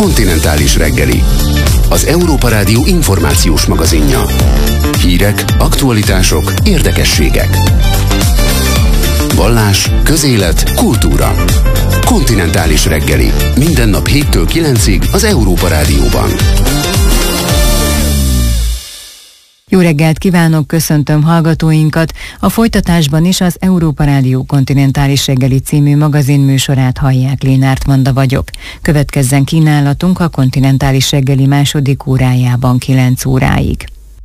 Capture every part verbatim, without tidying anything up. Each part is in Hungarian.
Kontinentális reggeli. Az Európa Rádió információs magazinja. Hírek, aktualitások, érdekességek. Vallás, közélet, kultúra. Kontinentális reggeli. Minden nap héttől kilencig az Európa Rádióban. Jó reggelt kívánok, köszöntöm hallgatóinkat. A folytatásban is az Európa Rádió Kontinentális reggeli című magazinműsorát hallják, Lénárt Manda vagyok. Következzen kínálatunk a Kontinentális reggeli második órájában kilenc óráig.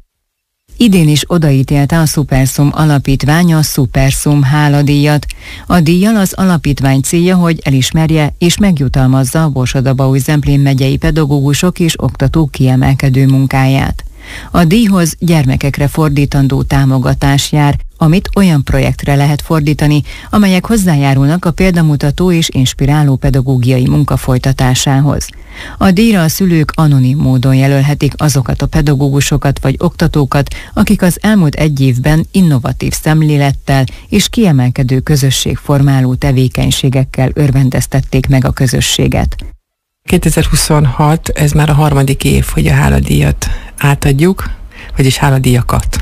Idén is odaítélte a Szuperszum alapítvány a Szuperszum háladíjat. A díjjal az alapítvány célja, hogy elismerje és megjutalmazza a Borsod-Abaúj-Zemplén megyei pedagógusok és oktatók kiemelkedő munkáját. A díjhoz gyermekekre fordítandó támogatás jár, amit olyan projektre lehet fordítani, amelyek hozzájárulnak a példamutató és inspiráló pedagógiai munka folytatásához. A díjra a szülők anonim módon jelölhetik azokat a pedagógusokat vagy oktatókat, akik az elmúlt egy évben innovatív szemlélettel és kiemelkedő közösségformáló tevékenységekkel örvendeztették meg a közösséget. kétezer-huszonhat, ez már a harmadik év, hogy a háladíjat átadjuk, vagyis háladíjakat.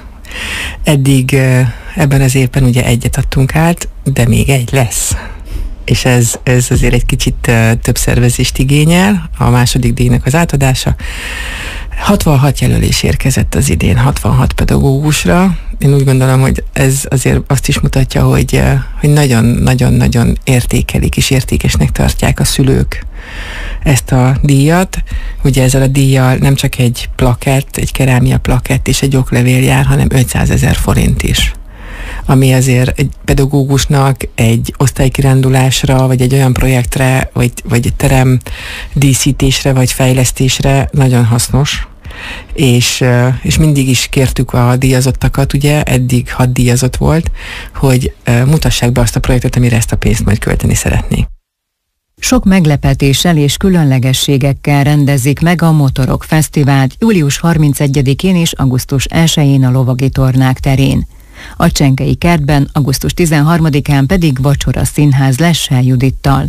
Eddig ebben az évben ugye egyet adtunk át, de még egy lesz. És ez, ez azért egy kicsit több szervezést igényel, a második díjnak az átadása. hatvanhat jelölés érkezett az idén, hatvanhat pedagógusra. Én úgy gondolom, hogy ez azért azt is mutatja, hogy, hogy nagyon-nagyon-nagyon értékelik és értékesnek tartják a szülők ezt a díjat. Ugye ezzel a díjjal nem csak egy plakett, egy kerámia plakett és egy oklevél jár, hanem ötszázezer forint is. Ami azért egy pedagógusnak egy osztálykirándulásra, vagy egy olyan projektre, vagy, vagy egy terem díszítésre, vagy fejlesztésre nagyon hasznos. És, és mindig is kértük a díjazottakat, ugye, eddig hat díjazott volt, hogy mutassák be azt a projektet, amire ezt a pénzt majd költeni szeretnék. Sok meglepetéssel és különlegességekkel rendezik meg a Motorok Fesztivált július harmincegyedikén és augusztus elsején a Lovagi Tornák terén. A Csenkei Kertben augusztus tizenharmadikán pedig vacsora színház lesz Sell Judittal.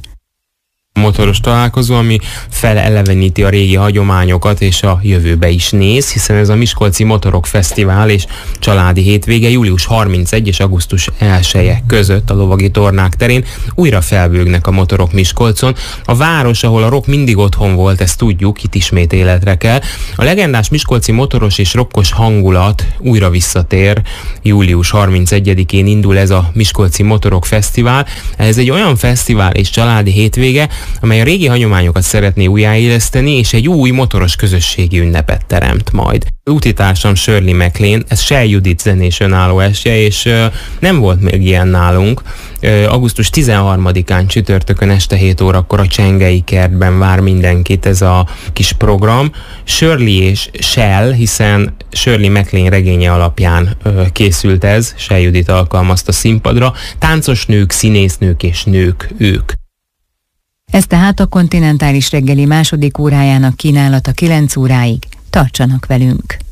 Motoros találkozó, ami feleleveníti a régi hagyományokat és a jövőbe is néz, hiszen ez a Miskolci Motorok Fesztivál és családi hétvége július harmincegyedike és augusztus elseje között a Lovagi Tornák terén újra felbőgnek a motorok Miskolcon. A város, ahol a rock mindig otthon volt, ezt tudjuk, itt ismét életre kell. A legendás miskolci motoros és rokkos hangulat újra visszatér. július harmincegyedikén indul ez a Miskolci Motorok Fesztivál. Ez egy olyan fesztivál és családi hétvége, amely a régi hagyományokat szeretné újjáéleszteni, és egy új motoros közösségi ünnepet teremt majd. Útitársam Shirley MacLaine, ez Sell Judit zenés önálló esje, és uh, nem volt még ilyen nálunk. Uh, augusztus tizenharmadikán csütörtökön este hét órakor a Csengei Kertben vár mindenkit ez a kis program. Shirley és Shell, hiszen Shirley MacLaine regénye alapján uh, készült ez, Sell Judit alkalmazta színpadra. Táncos nők, színésznők és nők ők. Ez tehát a Kontinentális reggeli második órájának kínálata kilenc óráig. Tartsanak velünk!